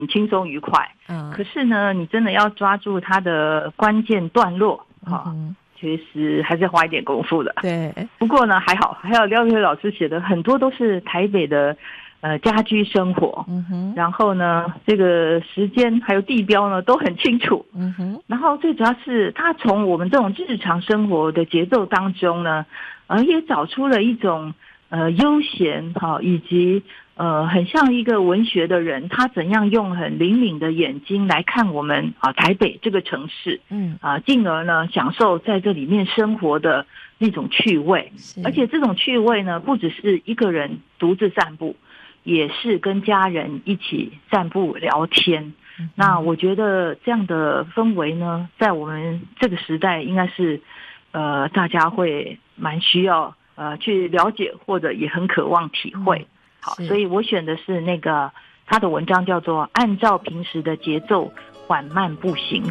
很轻松愉快。可是呢，你真的要抓住它的关键段落，确实还是花一点功夫的。 对， 不过呢，还好，还有廖玉辉老师写的很多都是台北的家居生活，然后呢，这个时间还有地标呢都很清楚，然后最主要是他从我们这种日常生活的节奏当中呢，也找出了一种悠闲以及很像一个文学的人，他怎样用很灵敏的眼睛来看我们台北这个城市，进而呢享受在这里面生活的那种趣味，而且这种趣味呢，不只是一个人独自散步，也是跟家人一起散步聊天。那我觉得这样的氛围呢，在我们这个时代应该是大家会蛮需要去了解，或者也很渴望体会。好，所以我选的是那个他的文章叫做《按照平时的节奏缓慢步行》。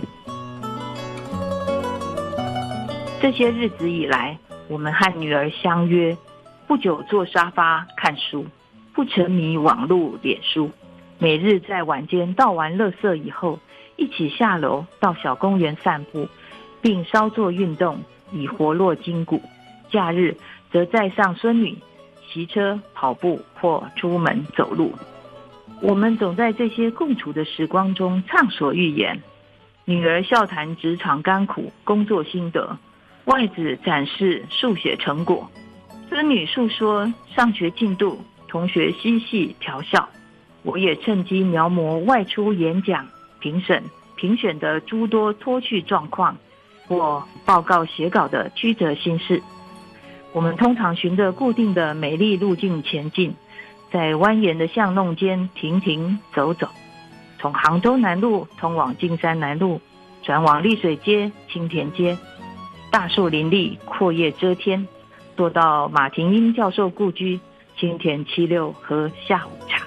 这些日子以来，我们和女儿相约，不久坐沙发看书，不沉迷网络脸书，每日在晚间倒完垃圾以后，一起下楼到小公园散步，并稍作运动以活络筋骨。假日则载上孙女骑车、跑步或出门走路。我们总在这些共处的时光中畅所欲言，女儿笑谈职场甘苦、工作心得，外子展示数学成果，孙女述说上学进度，同学嬉戏调笑。我也趁机描摹外出演讲、评审、评选的诸多脱序状况，或报告写稿的曲折心事。我们通常循着固定的美丽路径前进，在蜿蜒的巷弄间停停走走，从杭州南路通往金山南路，转往丽水街、青田街，大树林立，阔叶遮天，坐到马廷英教授故居青田76喝下午茶。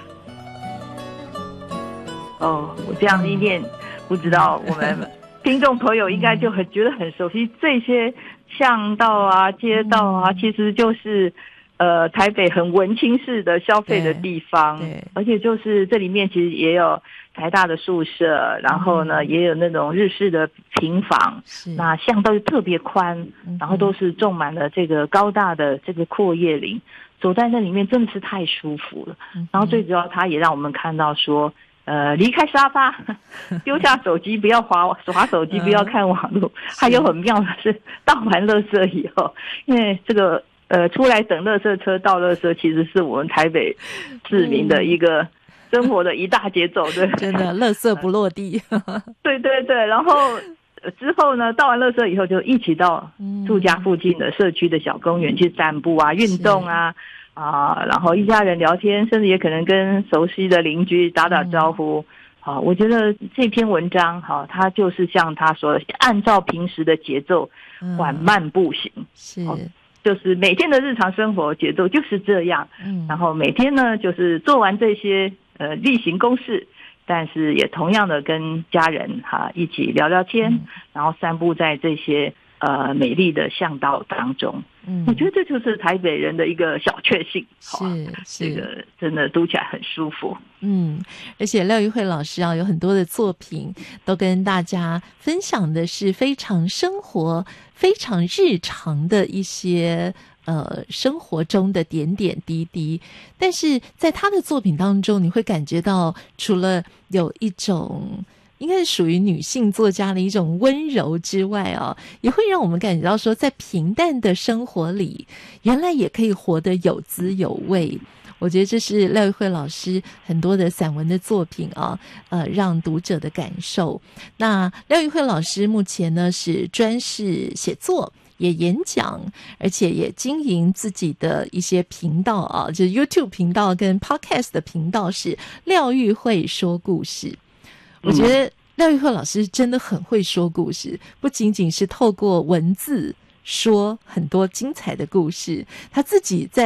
我这样一念，不知道我们听众朋友应该就觉得很熟悉，这些巷道啊、街道啊，其实就是台北很文青式的消费的地方，而且就是这里面其实也有台大的宿舍，然后呢也有那种日式的平房，那巷道就特别宽，然后都是种满了这个高大的这个阔叶林，走在那里面真的是太舒服了。然后最主要它也让我们看到说离开沙发，丢下手机，不要滑手机，不要看网络。还有很妙的是，倒完垃圾以后，因为这个出来等垃圾车倒垃圾，其实是我们台北市民的一个生活的一大节奏，对， 真的，垃圾不落地。 对对对，然后之后呢，倒完垃圾以后，就一起到住家附近的社区的小公园去散步啊、运动啊。然后一家人聊天，甚至也可能跟熟悉的邻居打打招呼。我觉得这篇文章它就是像他说的，按照平时的节奏缓慢步行，就是每天的日常生活节奏就是这样。然后每天呢，就是做完这些例行公事，但是也同样的跟家人一起聊聊天，然后散步在这些美丽的巷道当中。我觉得这就是台北人的一个小确幸，这个真的读起来很舒服。 而且廖玉慧老师有很多的作品都跟大家分享的是非常生活、非常日常的一些生活中的点点滴滴，但是在他的作品当中，你会感觉到除了有一种应该是属于女性作家的一种温柔之外也会让我们感觉到说，在平淡的生活里，原来也可以活得有滋有味。我觉得这是廖玉慧老师很多的散文的作品让读者的感受。那廖玉慧老师目前呢是专事写作，也演讲，而且也经营自己的一些频道就是 YouTube 频道跟 Podcast 的频道，是廖玉慧说故事。我觉得廖玉慧老师真的很会说故事，不仅仅是透过文字说很多精彩的故事，他自己在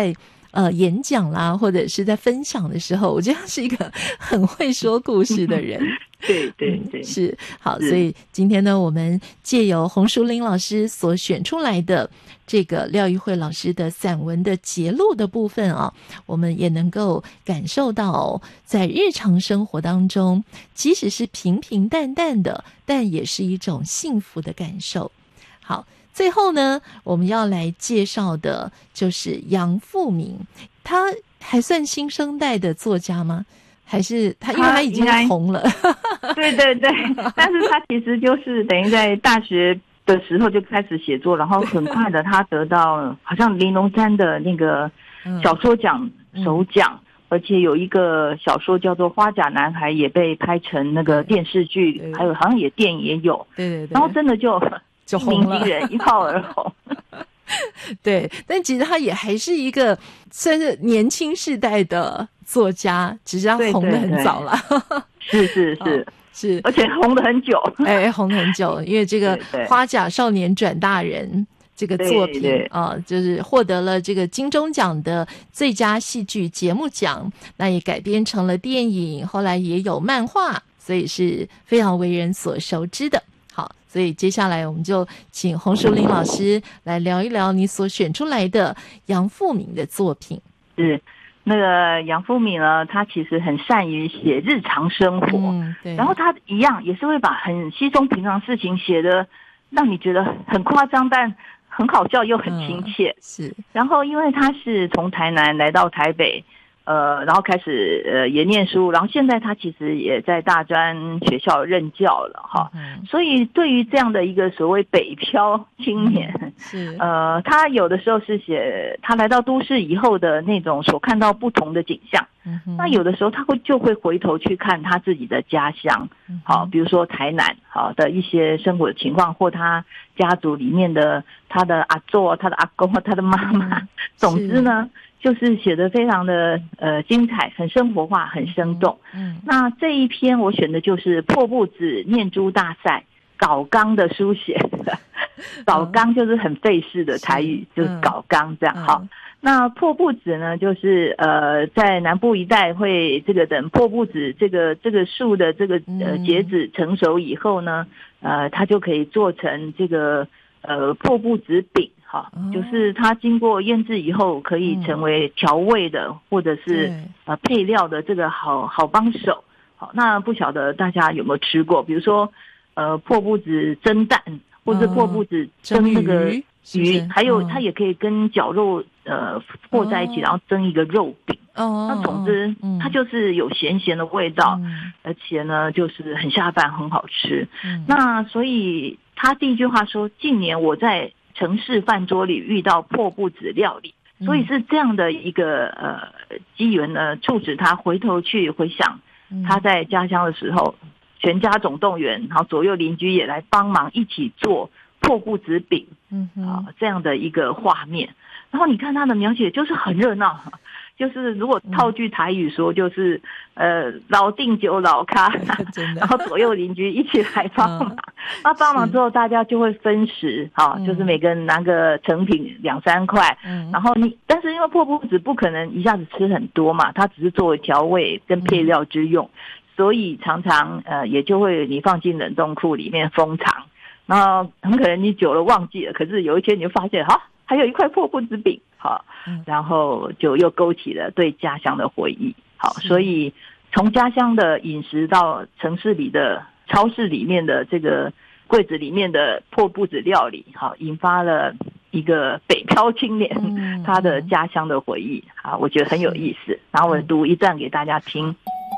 演讲啦，或者是在分享的时候，我觉得他是一个很会说故事的人。 对对对， 是好，所以今天呢，我们借由洪淑玲老师所选出来的这个廖玉蕙老师的散文的节录的部分啊，我们也能够感受到，在日常生活当中，即使是平平淡淡的，但也是一种幸福的感受。好，最后呢，我们要来介绍的就是杨富闵，他还算新生代的作家吗？还是他因为他已经红了？ 对对对，但是他其实就是等于在大学的时候就开始写作，然后很快的他得到好像玲珑山的那个小说奖首奖，而且有一个小说叫做《花甲男孩》也被拍成那个电视剧，还有好像电影也有。对对对，然后真的就红了， 一鸣惊人，一炮而红。 对，但其实他也还是一个算是年轻世代的作家，只是他红得很早了。 是是是是，而且红得很久。 红得很久，因为这个《花甲少年转大人》这个作品啊，就是获得了这个金钟奖的最佳戏剧节目奖，那也改编成了电影，后来也有漫画，所以是非常为人所熟知的。好，所以接下来我们就请洪淑玲老师来聊一聊你所选出来的杨富闵的作品。 是那个杨富闵呢，他其实很善于写日常生活，对，然后他一样也是会把很稀松平常事情写的让你觉得很夸张，但很好笑又很亲切。 是， 然后因为他是从台南来到台北。然后开始也念书，然后现在他其实也在大专学校任教了哈。所以对于这样的一个所谓北漂青年，是他有的时候是写他来到都市以后的那种所看到不同的景象。那有的时候他就会回头去看他自己的家乡，好，比如说台南好的一些生活的情况，或他家族里面的他的阿祖、他的阿公、他的妈妈。总之呢，就是写得非常的精彩，很生活化，很生动。那这一篇我选的就是破布子念珠大赛稿纲的书写。稿纲就是很费事的台语，就是稿纲这样。好，那破布子呢，就是在南部一带会这个等破布子这个树的这个结子成熟以后呢，它就可以做成这个破布子饼。好，就是它经过腌制以后，可以成为调味的，或者是配料的这个好帮手。好，那不晓得大家有没有吃过？比如说破布子蒸蛋，或者破布子蒸那个鱼，还有它也可以跟绞肉和在一起，然后蒸一个肉饼。那总之它就是有咸咸的味道，而且呢就是很下饭，很好吃。那所以他第一句话说，近年我在城市饭桌里遇到破布子料理，所以是这样的一个机缘呢，促使他回头去回想他在家乡的时候，全家总动员，然后左右邻居也来帮忙一起做破布子饼，这样的一个画面。然后你看他的描写就是很热闹，就是如果套句台语说，就是老定酒老咖，然后左右邻居一起来帮忙。那帮忙之后，大家就会分食，就是每个人拿个成品2-3块。然后但是因为破布子不可能一下子吃很多嘛，它只是作为调味跟配料之用，所以常常也就会你放进冷冻库里面封藏，然后很可能你久了忘记了，可是有一天你就发现，还有一块破布子饼，好，然后就又勾起了对家乡的回忆。好，所以从家乡的饮食到城市里的超市里面的这个柜子里面的破布子料理，好，引发了一个北漂青年他的家乡的回忆。好，我觉得很有意思。然后我读一段给大家听。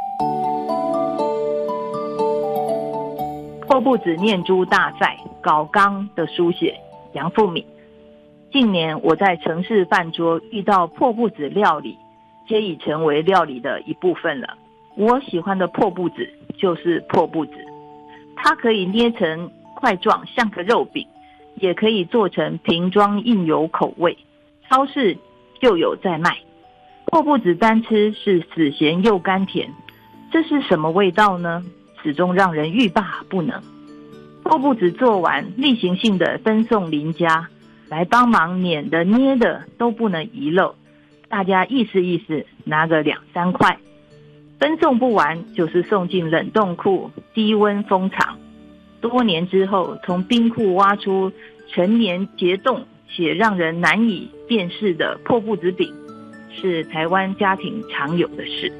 破布子念珠大赛稿纲的书写，杨富闵。近年我在城市饭桌遇到破布子料理，皆已成为料理的一部分了。我喜欢的破布子就是破布子，它可以捏成块状像个肉饼，也可以做成瓶装印油口味，超市就有在卖。破布子单吃是死咸又甘甜，这是什么味道呢？始终让人欲罢不能。破布子做完，例行性的分送邻家，来帮忙碾的捏的都不能遗漏， 大家意思意思，拿个2-3块，分送不完就是送进冷冻库低温封藏。多年之后，从冰库挖出陈年结冻且让人难以辨识的破布子饼，是台湾家庭常有的事。